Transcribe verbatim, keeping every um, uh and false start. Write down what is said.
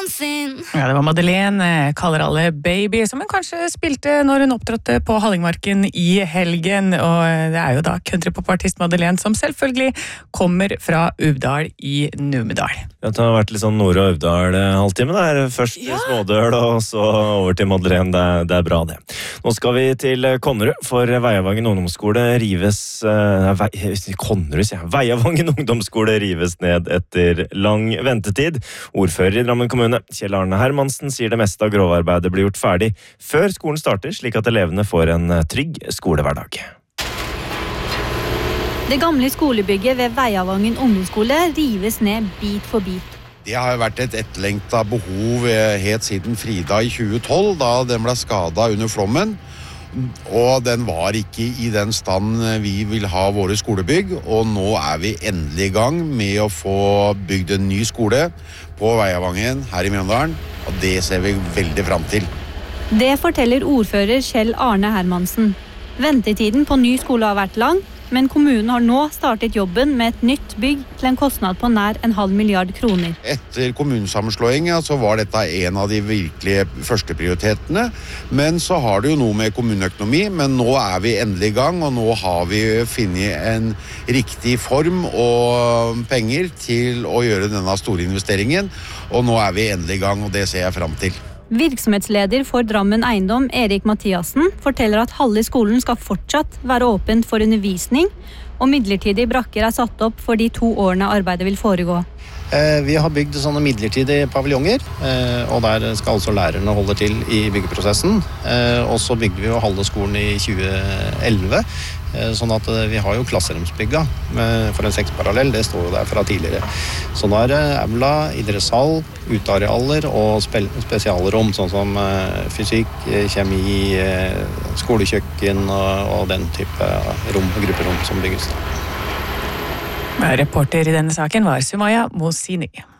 sin. Ja, det var Madeleine, kaller alle baby, som hun kanskje spilte når hun opptrådte på Hallingmarken i helgen. Og det er jo da countrypopartist Madeleine som selvfølgelig kommer fra Uvdal i Numedal. Ja, det har vært litt sånn Nord- og Uvdal-halvtime der. Først ja. Smådøl, og så over til Madeleine. Det er, det er bra, det. Nå skal vi til Konnerud, for Veiavangen ungdomsskole rives... Uh, vei, Konnerud, sier jeg. Veiavangen ungdomsskole rives ned etter lang ventetid. Ordfører i Drammen kommune, Kjell Arne Hermansen, sier det meste av grovarbeidet blir gjort ferdig før skolen starter, slik at elevene får en trygg skolehverdag. Det gamle skolebygget ved Veiavangen ungdomsskole rives ned bit for bit. Det har jo vært et etterlengtet behov helt siden Frida i tjue tolv, da den ble skadet under flommen. Og den var ikke i den stand vi vil ha våre skolebygg, og nå er vi endelig i gang med å få bygd en ny skole på Veiavangen her i Mjøndalen, og det ser vi veldig frem til. Det forteller ordfører Kjell Arne Hermansen. Ventetiden på ny skole har vært lang, men kommunen har nå startet jobben med et nytt bygg til en kostnad på nær en halv milliard kroner. Etter kommunesammenslåing så var dette en av de virkelige første prioritetene, men så har det jo noe med kommuneøkonomi, men nå er vi endelig i gang, og nå har vi funnet en riktig form og penger til å gjøre denne store investeringen, og nå er vi endelig i gang, og det ser jeg frem til. Virksomhetsleder for Drammen Eiendom, Erik Mathiasen, forteller at halve skolen skal fortsatt være åpent for undervisning, og midlertidige brakker er satt opp for de to årene arbeidet vil foregå. Eh, vi har bygd sånne midlertidige paviljonger, eh, og der skal altså lærerne holde til i byggeprosessen. Eh, og så bygde vi jo halve skolen i tjue elleve, eh, sånn at vi har jo klasseromsbygga for en seksparallell, det står jo der fra tidligere. Så nå er det aula, idrettshall, utearealer og spe- spesialrom, sånn som eh, fysikk, kjemi, eh, skolekjøkken og, og den type rom, grupperom som bygges. Reporter i denne saken var Sumaya Mosini.